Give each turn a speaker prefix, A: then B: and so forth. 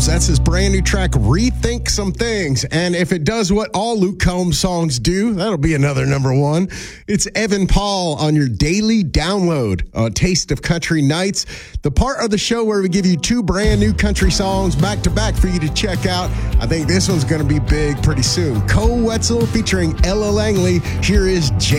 A: Combs. That's his brand new track, Rethink Some Things. And if it does what all Luke Combs songs do, that'll be another number one. It's Evan Paul on your daily download, A Taste of Country Nights, the part of the show where we give you two brand new country songs back to back for you to check out. I think this one's going to be big pretty soon. Cole Wetzel featuring Ella Langley. Here is